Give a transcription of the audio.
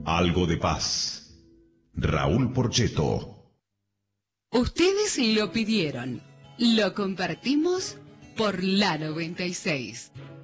Algo de paz. Raúl Porchetto. Ustedes lo pidieron. Lo compartimos por la 96.